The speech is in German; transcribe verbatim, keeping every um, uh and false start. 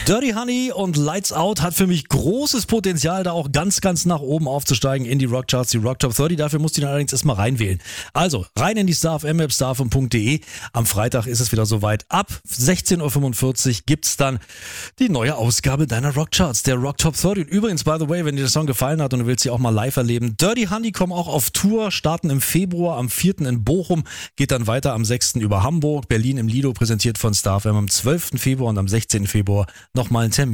Dirty Honey und Lights Out hat für mich großes Potenzial, da auch ganz, ganz nach oben aufzusteigen in die Rockcharts, die Rock Top dreißig. Dafür musst du ihn allerdings erstmal reinwählen. Also, rein in die Star F M-App, star f m punkt d e. Am Freitag ist es wieder soweit. Ab sechzehn Uhr fünfundvierzig gibt's dann die neue Ausgabe deiner Rockcharts, der Rock Top dreißig. Und übrigens, by the way, wenn dir der Song gefallen hat und du willst sie auch mal live erleben, Dirty Honey kommen auch auf Tour, starten im Februar, am vierten in Bochum, geht dann weiter am sechsten über Hamburg, Berlin im Lido, präsentiert von Star F M am zwölften Februar und am sechzehnten Februar nochmal ein Termin.